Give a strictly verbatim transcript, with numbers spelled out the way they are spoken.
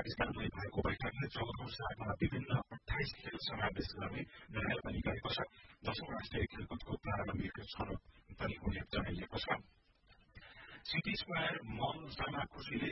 पाकिस्तानमै भएको बैठकले चौधौं सालमा विभिन्न अठाइस खेल समावेश गर्ने निर्णय पनि गरेको छ। दशौं राष्ट्रिय खेलकुदको प्रारम्भिक छनौट पनि हुने जनाइएको छ। सिटी स्क्वायर मल सामा खुसीले